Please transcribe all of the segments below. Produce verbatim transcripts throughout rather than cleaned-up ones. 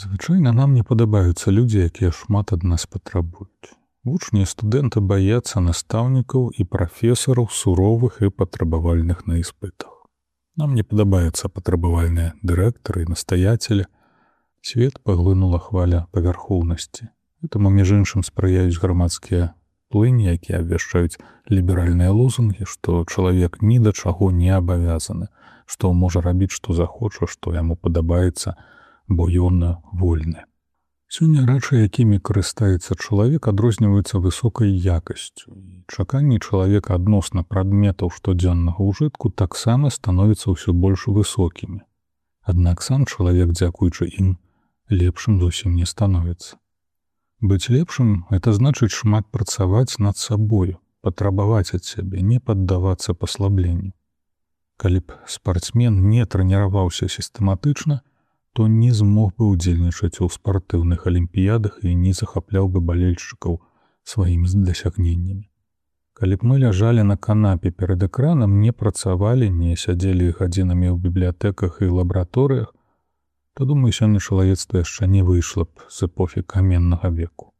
Звычайна нам не падабаюцца людзі, якія шмат ад нас патрабуюць. Вучні і студэнты баяцца настаўнікаў і прафесараў суровых і патрабавальных на іспытах. Нам не падабаюцца патрабавальныя дырэктары і настаяцелі. Свет паглынула хваля павярхоўнасці. Гэтаму, між іншым, спрыяюць грамадскія плыні, якія абвяшчаюць ліберальныя лозунгі, што чалавек ні да чаго не абавязаны, што можа рабіць, што захоча, што яму падабаецца, бо ён вольны. Сёння рэчы, якімі карыстаецца чалавек, адрозніваюцца высокай якасцю. І чаканні чалавека адносна прадметаў штодзённага ўжытку таксама становяцца ўсё больш высокімі. Аднак сам чалавек, дзякуючы ім, лепшым зусім не становіцца. Быць лепшым – это значыць шмат працаваць над сабою, патрабаваць ад сябе, не паддавацца паслабленню. Калі б спартсмен не трэніраваўся сістэматычна, то не змог бы ўдзельнічаць у спартыўных алімпіядах і не захапляў бы балельшчыкаў сваімі дасягненнямі. Калі б мы ляжалі на канапе перад экранам, не працавалі, не сядзелі гадзінамі ў бібліятэках і лабараторыях, то, думаю, сёння чалавецтва яшчэ не выйшла б з эпохі каменнага веку.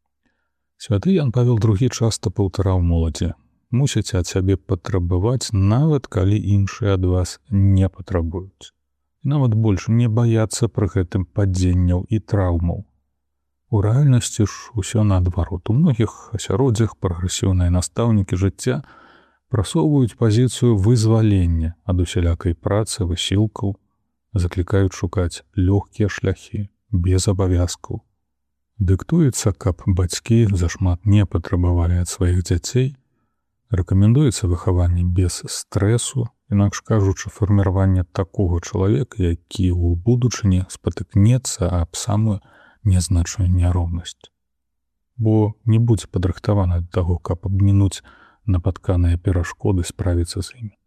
Святы Ян Павел другі часта паўтараў моладзі: мусіце ад сябе патрабаваць, нават калі іншыя ад вас не патрабуюць. І нават больш не баяцца пры гэтым падзенняў і траўмаў. У рэальнасці ж усё наадварот. У многіх асяроддзях прагрэсіўныя настаўнікі жыцця прасоўваюць пазіцыю вызвалення ад усялякай працы, высілкаў, заклікаюць шукаць лёгкія шляхі, без абавязкаў. Дыктуецца, каб бацькі зашмат не патрабавалі ад сваіх дзяцей, рэкамендуецца выхаванне без стрэсу, інакш кажучы, фарміраванне такога чалавека, які ў будучыні спатыкнецца аб самую нязначную няроўнасць. Бо не будзе падрыхтаваны ад таго, каб абмінуць напатканыя перашкоды, справіцца з імі.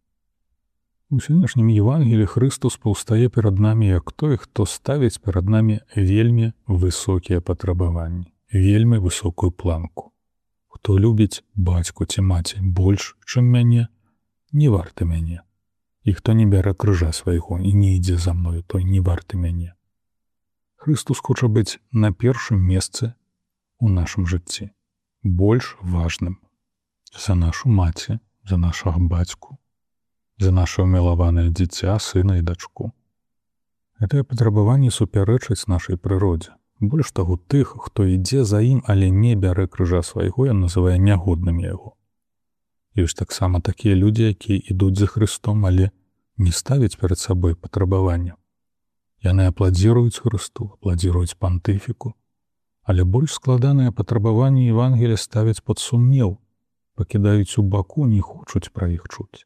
У сённяшнім Евангеліі Хрыстус паўстае перад намі як той, хто ставіць перад намі вельмі высокія патрабаванні, вельмі высокую планку. Хто любіць бацьку ці маці больш, чым мяне, не варты мяне. І хто не бярэ крыжа свайго і не ідзе за мною, той не варты мяне. Хрыстус хоча быць на першым месцы у нашым жыцці, больш важным за нашу маці, за нашага бацьку, за наше умілаванае дзіця, сына і дачку. Гэтыя патрабаванні супярэчаць нашай прыродзе. Больш таго, тых, хто ідзе за ім, але не бярэ крыжа свайго, ён называе нягоднымі яго. Ёсць таксама такія людзі, якія ідуць за Хрыстом, але не ставяць перад сабой патрабавання. Яны апладзіруюць Хрысту, апладзіруюць пантыфіку, але больш складаныя патрабаванні Евангелія ставяць пад сумнеў, пакідаюць у баку, не хочуць пра іх чуць.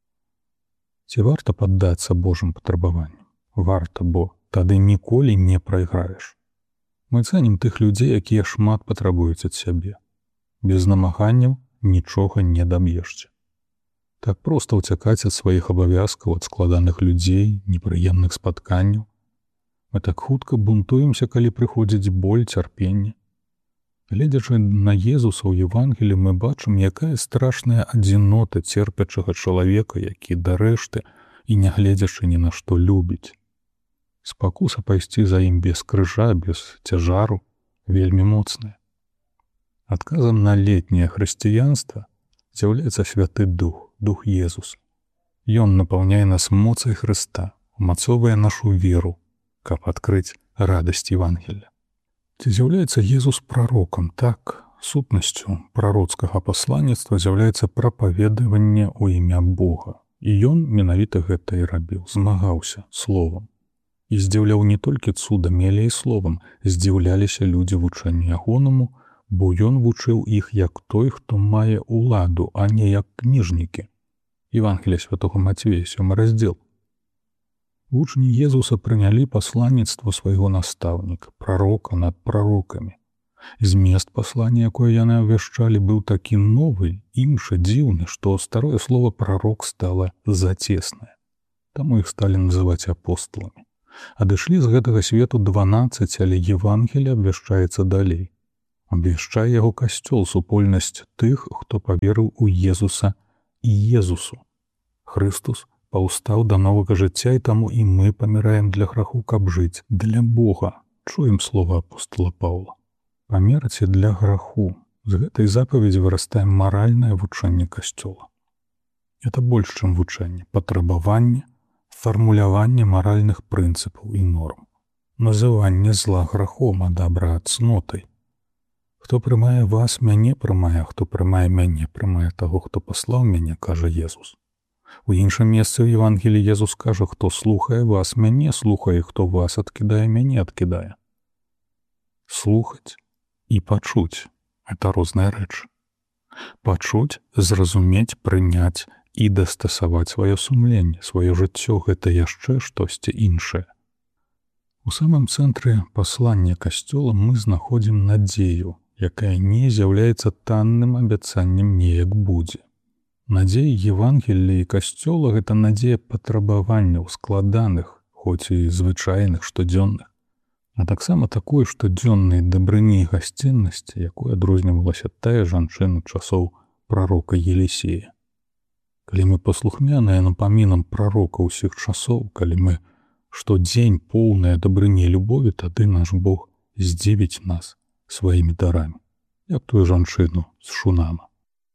Ці варта паддацца Божым патрабаванням? Варта, бо тады ніколі не прайграеш. Мы цэнім тых людзей, якія шмат патрабуюць ад сябе. Без намаганняў нічога не даб'ешся. Так проста ўцякаць ад сваіх абавязкаў, ад складаных людзей, непрыемных спатканняў. Мы так хутка бунтуемся, калі прыходзіць боль, цярпенне. Гледзячы на Езуса ў Евангелі, мы бачым, якая страшная адзінота церпячага чалавека, які дарэшты і не гледзячы ні на што любіць. Спакуса пайсці за ім без крыжа, без цяжару, вельмі моцная. Адказам на летняе хрысціянства з'яўляецца Святы Дух, Дух Езуса. Ён напаўняе нас моцай Хрыста, умацоўвае нашу веру, каб адкрыць радасць Евангелля. Ці з'яўляецца Езус прарокам? Так, сутнасцю прароцкага пасланніцтва з'яўляецца прапаведаванне ў імя Бога. І ён менавіта гэта і рабіў, змагаўся словам. І здзіўляў не толькі цудамі, але і словам. Здзіўляліся людзі вучэнню ягонаму, бо ён вучыў іх як той, хто мае ўладу, а не як кніжнікі. Евангелія святога Мацвея, сёмы раздзел. Вучні Езуса прынялі пасланніцтва свайго настаўніка, прарока над прарокамі. Змест паслання, якое яны абвяшчалі, быў такі новы, іншы, дзіўны, што старое слово «прарок» стала зацеснае. Таму іх сталі называць апостоламі. Адышлі з гэтага свету дванаццаць, але Евангелие абвяшчаецца далей. Абвяшчае яго касцёл, супольнасць тых, хто паверыў у Езуса і Езусу. Хрыстус паўстаў да новага жыцця, і таму і мы паміраем для граху, каб жыць для Бога, Чуем слова апостола Паўла. Памерці для граху. З гэтай запаведзі вырастае маральнае вучэнне Касцёла. Это больш, чым вучэнне, патрабаванне, фармуляванне маральных прынцыпаў і норм. Называнне зла грахом, а добра цнотай. Хто прымае вас, мяне прымае, а хто прымае мяне, прымае таго, хто паслаў мяне, кажа Езус. У іншым месцы ў Евангеліі Езус кажа, хто слухае вас, мяне слухае, хто вас адкідае, мяне адкідае. Слухаць і пачуць – это розныя рэчы. Пачуць, зразумець, прыняць і дастасаваць сваё сумленне, сваё жыццё – гэта яшчэ штосьці іншае. У самым цэнтры паслання Касцёла мы знаходзім надзею, якая не з'яўляецца танным абяцаннем неяк будзе. Надзея Евангелія і Касцёла – гэта надзея патрабаванняў складаных, хоць і звычайных, штодзённых, а таксама такой штодзённай дабрыні і гасціннасці, якой адрознівалася тая жанчына часоў прарока Елісея. Калі мы паслухмяныя напамінам прарока ўсіх часоў, калі мы штодзень поўныя дабрыні любові, тады наш Бог здзівіць нас сваімі дарамі, як тую жанчыну з Шунама.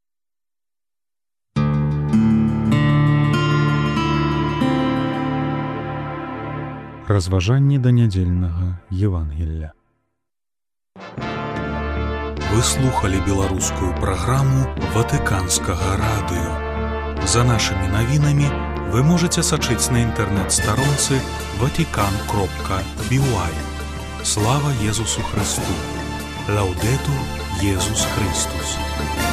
Разважанні да нядзельнага Евангелля. Вы слухали беларускую праграму Ватыканскага радыё. За нашымі навінамі вы можаце сачыць на інтэрнэт-старонцы ватикан кропка би уай. Слава Езусу Христу! Лаўдэтур Езус Христус!